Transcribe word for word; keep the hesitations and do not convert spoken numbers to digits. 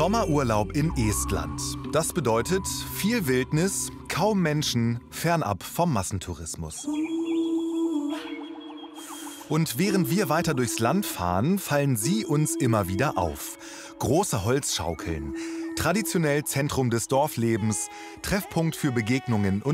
Sommerurlaub in Estland. Das bedeutet viel Wildnis, kaum Menschen, fernab vom Massentourismus. Und während wir weiter durchs Land fahren, fallen sie uns immer wieder auf. Große Holzschaukeln, traditionell Zentrum des Dorflebens, Treffpunkt für Begegnungen und